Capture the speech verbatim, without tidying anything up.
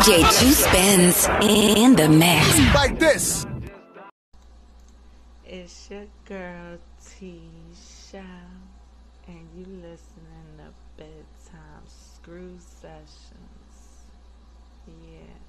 J Two Spins in the mix. Like this. It's your girl Tisha, and you listening to Bedtime Screw Sessions. Yeah.